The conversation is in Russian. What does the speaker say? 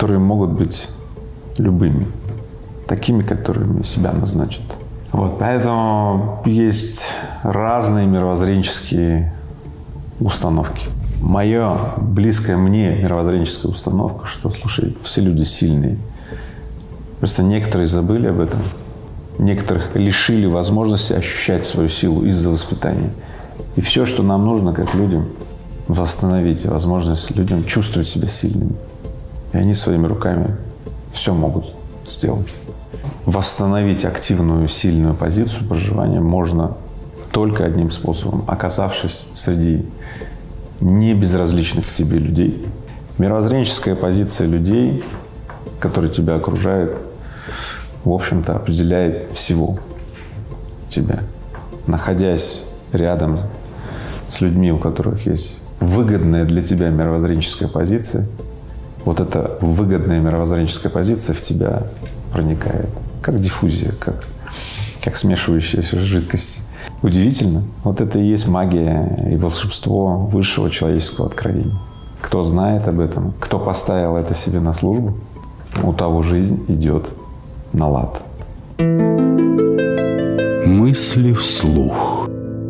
которые могут быть любыми, такими, которыми себя назначат. Вот, поэтому есть разные мировоззренческие установки. Моя близкая мне мировоззренческая установка, что, слушай, все люди сильные. Просто некоторые забыли об этом. Некоторых лишили возможности ощущать свою силу из-за воспитания. И все, что нам нужно, как людям, восстановить возможность людям чувствовать себя сильными. И они своими руками все могут сделать. Восстановить активную, сильную позицию проживания можно только одним способом, оказавшись среди небезразличных к тебе людей. Мировоззренческая позиция людей, которые тебя окружают, в общем-то, определяет всего тебя. Находясь рядом с людьми, у которых есть выгодная для тебя мировоззренческая позиция, вот эта выгодная мировоззренческая позиция в тебя проникает, как диффузия, как смешивающаяся жидкость. Удивительно. Вот это и есть магия и волшебство высшего человеческого откровения. Кто знает об этом, кто поставил это себе на службу, у того жизнь идет на лад. Мысли вслух.